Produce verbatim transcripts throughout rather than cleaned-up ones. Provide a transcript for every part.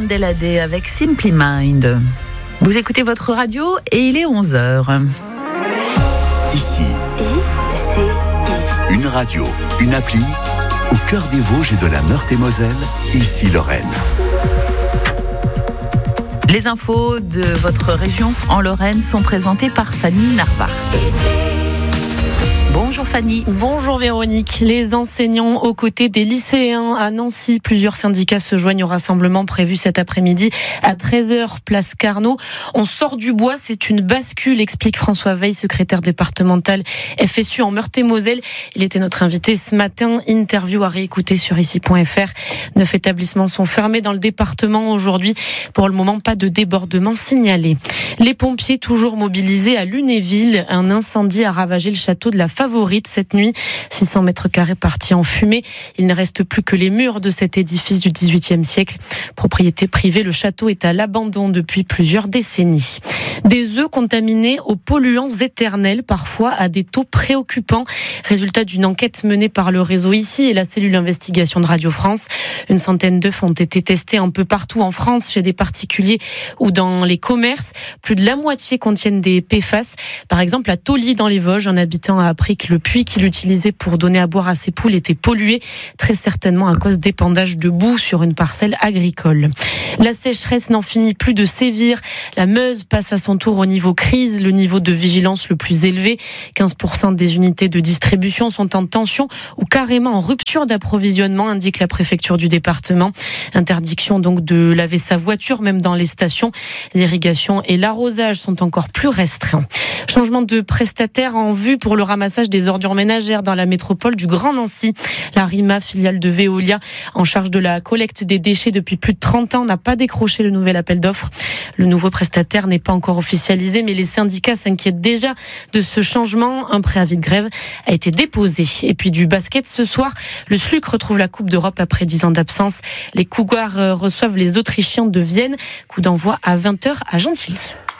Mandela Day avec Simply Mind. Vous écoutez votre radio et il est onze heures. Ici, I C I. Une radio, une appli, au cœur des Vosges et de la Meurthe-et-Moselle, ici Lorraine. Les infos de votre région en Lorraine sont présentées par Fanny Narvar. Bonjour Fanny. Bonjour Véronique. Les enseignants aux côtés des lycéens à Nancy. Plusieurs syndicats se joignent au rassemblement prévu cet après-midi à treize heures, place Carnot. On sort du bois, c'est une bascule, explique François Veil, secrétaire départemental F S U en Meurthe-et-Moselle. Il était notre invité ce matin. Interview à réécouter sur ici point f r. Neuf établissements sont fermés dans le département aujourd'hui. Pour le moment, pas de débordement signalé. Les pompiers toujours mobilisés à Lunéville. Un incendie a ravagé le château de la Favorite cette nuit. six cents mètres carrés partis en fumée. Il ne reste plus que les murs de cet édifice du dix-huitième siècle. Propriété privée, le château est à l'abandon depuis plusieurs décennies. Des œufs contaminés aux polluants éternels, parfois à des taux préoccupants. Résultat d'une enquête menée par le réseau Ici et la cellule investigation de Radio France. Une centaine d'œufs ont été testés un peu partout en France, chez des particuliers ou dans les commerces. Plus de la moitié contiennent des P F A S. Par exemple, à Tauly, dans les Vosges, un habitant a appris que le puits qu'il utilisait pour donner à boire à ses poules était pollué, très certainement à cause d'épandage de boue sur une parcelle agricole. La sécheresse n'en finit plus de sévir. La Meuse passe à son tour au niveau crise, le niveau de vigilance le plus élevé. quinze pour cent des unités de distribution sont en tension ou carrément en rupture d'approvisionnement, indique la préfecture du département. Interdiction donc de laver sa voiture, même dans les stations. L'irrigation et l'arrosage sont encore plus restreints. Changement de prestataire en vue pour le ramassage des ordures ménagères dans la métropole du Grand Nancy. La RIMA, filiale de Veolia, en charge de la collecte des déchets depuis plus de trente ans, n'a pas décroché le nouvel appel d'offres. Le nouveau prestataire n'est pas encore officialisé, mais les syndicats s'inquiètent déjà de ce changement. Un préavis de grève a été déposé. Et puis du basket ce soir, le S L U C retrouve la Coupe d'Europe après dix ans d'absence. Les Cougars reçoivent les Autrichiens de Vienne. Coup d'envoi à vingt heures à Gentilly.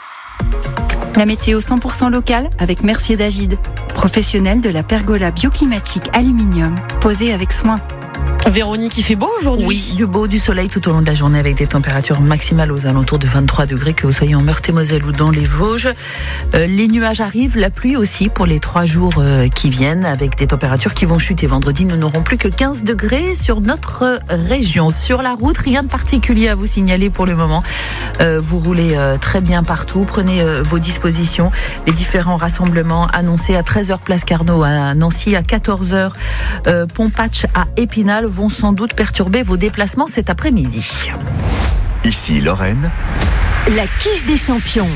La météo cent pour cent locale avec Mercier David, professionnel de la pergola bioclimatique aluminium, posée avec soin. Véronique, il fait beau aujourd'hui? Oui, du beau, du soleil tout au long de la journée avec des températures maximales aux alentours de vingt-trois degrés, que vous soyez en Meurthe-et-Moselle ou dans les Vosges. Euh, les nuages arrivent, la pluie aussi pour les trois jours euh, qui viennent, avec des températures qui vont chuter. Vendredi, nous n'aurons plus que quinze degrés sur notre région. Sur la route, rien de particulier à vous signaler pour le moment. Euh, vous roulez euh, très bien partout. Prenez euh, vos dispositions. Les différents rassemblements annoncés à treize heures place Carnot à Nancy, à quatorze heures euh, Pompatch à Épinal vont sans doute perturber vos déplacements cet après-midi. Ici Lorraine. La quiche des champions.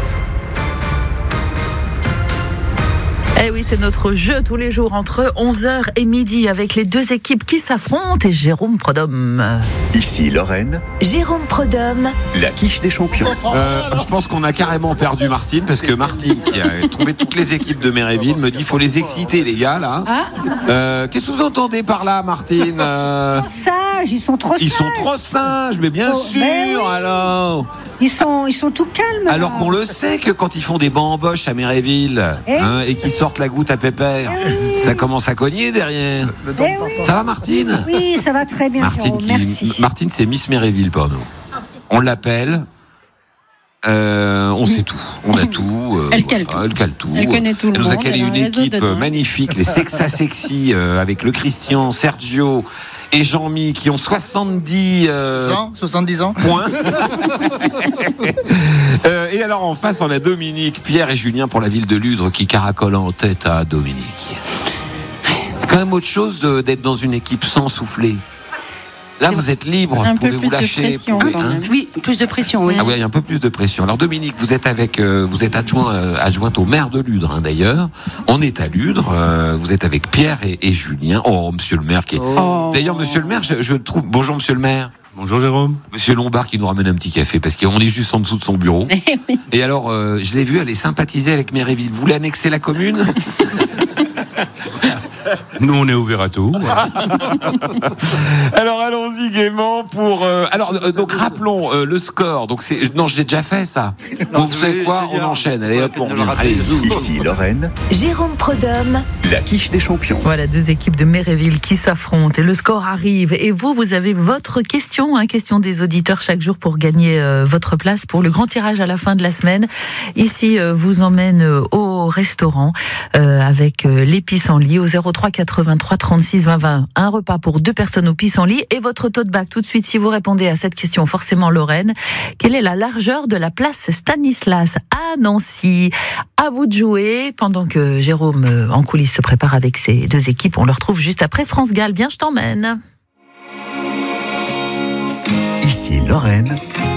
Eh oui, c'est notre jeu tous les jours entre onze heures et midi avec les deux équipes qui s'affrontent et Jérôme Prodhomme. Ici Lorraine. Jérôme Prodhomme. La quiche des champions. Euh, je pense qu'on a carrément perdu Martine, parce que Martine, qui a trouvé toutes les équipes de Méréville, me dit qu'il faut les exciter, les gars, là. Ah. Euh, qu'est-ce que vous entendez par là, Martine? euh, Sages, ils sont trop Ils sages. sont trop singes, mais bien Oh, sûr, ben oui. alors. Ils sont, ils sont tout calmes. là. Alors qu'on le sait que quand ils font des bamboches à Méréville, Eh hein, oui. et qu'ils sortent la goutte à pépère, Eh oui. ça commence à cogner derrière. Eh oui. Ça va, Martine? Oui, ça va très bien, Martine, Jérôme, qui- merci. Martine, c'est Miss Méréville pour nous. On l'appelle. Euh, on sait tout, on a tout. euh, Elle cale voilà, Elle cale tout. Elle connaît tout le Elle nous a monde, calé elle a une un réseau équipe de dingue. magnifique, les Sexa Sexy, euh, avec le Christian, Sergio et Jean-Mi, qui ont soixante-dix euh, soixante-dix ans. points. Euh, et alors en face, on a Dominique, Pierre et Julien pour la ville de Ludre, qui caracolent en tête à Dominique. C'est quand même autre chose de- d'être dans une équipe sans souffler. Là, vous êtes libre, Un vous peu pouvez plus vous de lâcher. pression, vous pouvez, quand hein. même. Oui, plus de pression, oui. Ah oui, il y a un peu plus de pression. Alors Dominique, vous êtes avec, euh, vous êtes adjoint, euh, adjointe au maire de Ludre, hein, d'ailleurs. On est à Ludre. euh, vous êtes avec Pierre et, et Julien. Oh, Monsieur le maire qui est. Oh. D'ailleurs, Monsieur le maire, je, je trouve. Bonjour, Monsieur le maire. Bonjour Jérôme. Monsieur Lombard qui nous ramène un petit café parce qu'on est juste en dessous de son bureau. Eh oui. Et alors, euh, je l'ai vu aller sympathiser avec Méréville. Vous voulez annexer la commune? Nous, on est ouvert à tout. Alors allons-y gaiement pour. Euh, alors euh, donc rappelons euh, le score. Donc c'est non, j'ai déjà fait ça. Donc vous savez quoi, on enchaîne. Allez hop, on revient. Allez, zoom. Ici Lorraine, Jérôme Prodhomme, la quiche des champions. Voilà, deux équipes de Méréville qui s'affrontent et le score arrive. Et vous, vous avez votre question, hein, question des auditeurs chaque jour pour gagner euh, votre place pour le grand tirage à la fin de la semaine. Ici, euh, vous emmène euh, au restaurant euh, avec euh, les pissenlits au zéro trois quatre-vingt-trois trente-six vingt vingt. Un repas pour deux personnes au pissenlit et votre tote bag. Tout de suite, si vous répondez à cette question, forcément Lorraine, quelle est la largeur de la place Stanislas à Nancy? À vous de jouer pendant que Jérôme euh, en coulisses se prépare avec ses deux équipes. On le retrouve juste après France Gall. Viens, je t'emmène. Ici Lorraine,